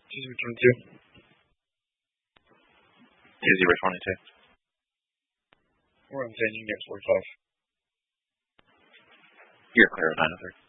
022. 2022. We're on San Unit 45. You're clear of 903.